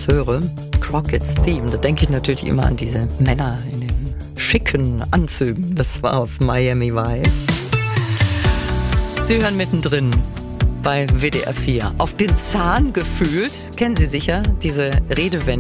das höre, Crockett's Theme, da denke ich natürlich immer an diese Männer in den schicken Anzügen. Das war aus Miami Vice. Sie hören mittendrin bei WDR 4. Auf den Zahn gefühlt, kennen Sie sicher diese Redewendung.